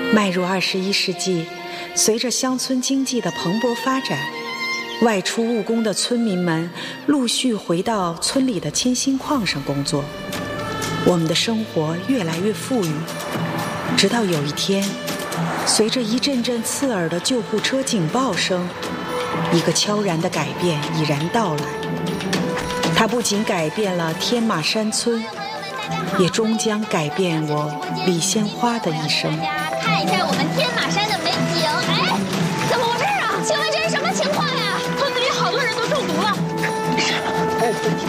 迈入21世纪，随着乡村经济的蓬勃发展，外出务工的村民们陆续回到村里的清新矿上工作，我们的生活越来越富裕。直到有一天，随着一阵阵刺耳的救护车警报声，一个悄然的改变已然到来。它不仅改变了天马山村，也终将改变我李鲜花的一生。 看一下我们天马山的美